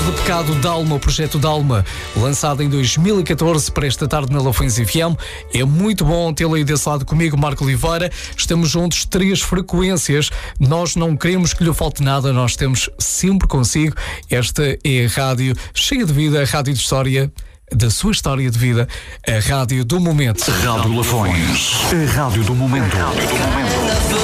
de Pecado Dalma, o projeto Dalma, lançado em 2014 para esta tarde na Lafões FM. É muito bom tê-lo aí desse lado comigo, Marco Oliveira. Estamos juntos, 3 frequências. Nós não queremos que lhe falte nada, nós temos sempre consigo. Esta é a rádio cheia de vida, a rádio de história, da sua história de vida, a rádio do momento. Rádio Lafões, a rádio do momento.